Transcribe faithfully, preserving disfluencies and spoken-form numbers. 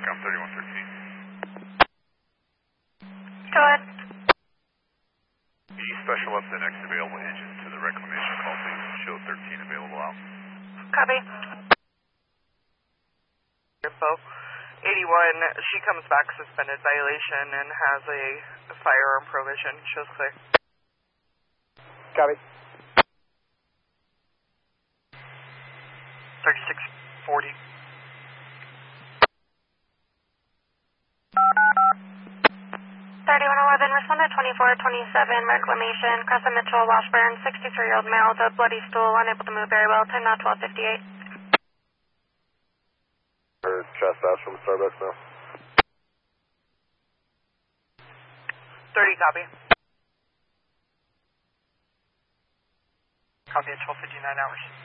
Starcom thirty-one thirteen. Go ahead. The special up the next available engine to the reclamation call, please. Show thirteen available out. Copy. Info eighty-one, she comes back suspended violation and has a, a firearm prohibition. Shows clear. Copy. thirty-six forty. thirty-one eleven, respond to twenty-four twenty-seven, reclamation, Crescent Mitchell, Washburn, sixty-three-year-old male, with a bloody stool, unable to move very well, ten out twelve fifty-eight. Chest out from Starbucks now. thirty, copy. Copy at twelve fifty-nine hours.